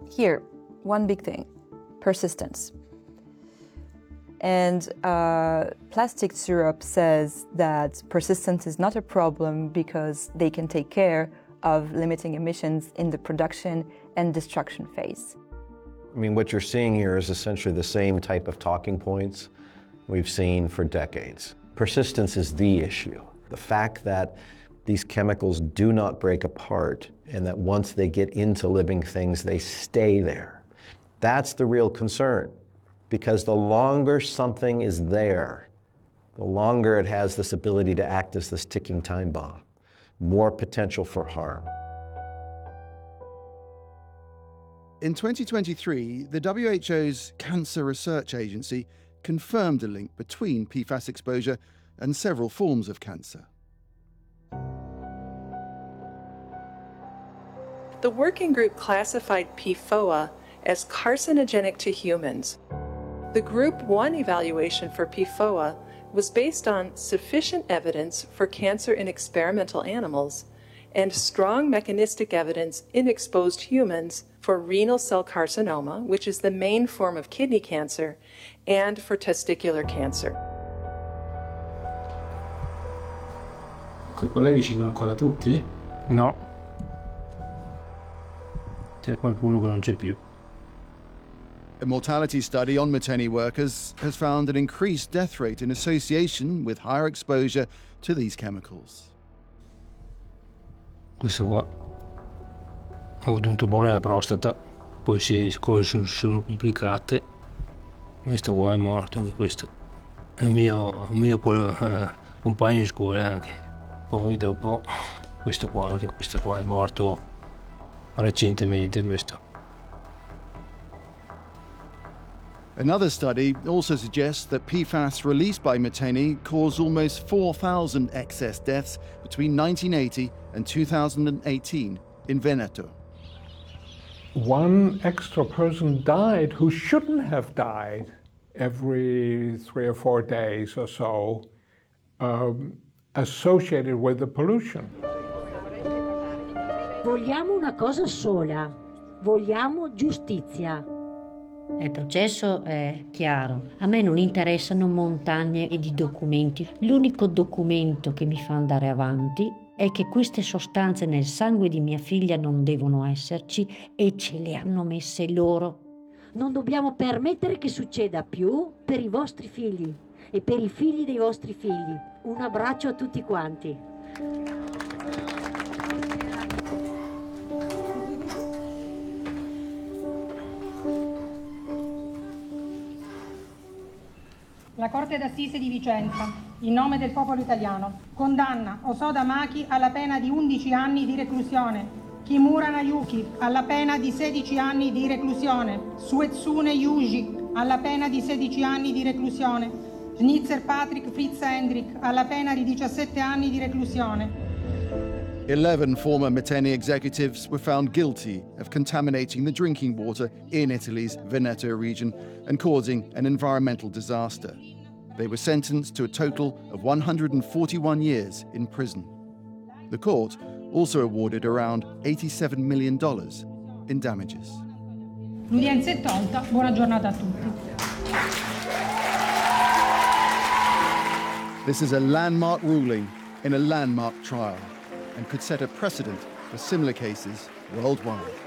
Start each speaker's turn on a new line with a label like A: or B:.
A: Here, one big thing, persistence. And Plastic Syrup says that persistence is not a problem because they can take care of limiting emissions in the production and destruction phase.
B: I mean, what you're seeing here is essentially the same type of talking points we've seen for decades. Persistence is the issue. The fact that these chemicals do not break apart and that once they get into living things, they stay there. That's the real concern, because the longer something is there, the longer it has this ability to act as this ticking time bomb, more potential for harm.
C: In 2023, the WHO's Cancer Research Agency confirmed a link between PFAS exposure and several forms of cancer.
D: The working group classified PFOA as carcinogenic to humans. The Group 1 evaluation for PFOA was based on sufficient evidence for cancer in experimental animals and strong mechanistic evidence in exposed humans for renal cell carcinoma, which is the main form of kidney cancer, and for testicular cancer.
E: Quei colleghi ci sono ancora tutti? No. C'è qualcuno che non c'è più.
C: A mortality study on Miteni workers has found an increased death rate in association with higher exposure to these chemicals.
E: Questo qua ha avuto un tumore alla prostata, poi sono complicate. Questo qua è morto, anche questo. È un mio compagno di scuola anche. Poi dopo questo qua è morto recentemente questo.
C: Another study also suggests that PFAS released by Miteni caused almost 4,000 excess deaths between 1980 and 2018 in Veneto.
F: One extra person died who shouldn't have died every 3 or 4 days or so, associated with the pollution.
G: Vogliamo una cosa sola, vogliamo giustizia. Il processo è chiaro. A me non interessano montagne di documenti. L'unico documento che mi fa andare avanti è che queste sostanze nel sangue di mia figlia non devono esserci e ce le hanno messe loro. Non dobbiamo permettere che succeda più per i vostri figli e per i figli dei vostri figli. Un abbraccio a tutti quanti.
H: La Corte d'Assise di Vicenza, in nome del popolo italiano, condanna Osoda Maki alla pena di 11 anni di reclusione, Kimura Nayuki alla pena di 16 anni di reclusione, Suetsune Yuji alla pena di 16 anni di reclusione, Schnitzer Patrick Fritz Hendrik alla pena di 17 anni di reclusione.
C: 11 former Miteni executives were found guilty of contaminating the drinking water in Italy's Veneto region and causing an environmental disaster. They were sentenced to a total of 141 years in prison. The court also awarded around $87 million in damages.
H: L'udienza è tolta, buona giornata a tutti.
C: This is a landmark ruling in a landmark trial and could set a precedent for similar cases worldwide.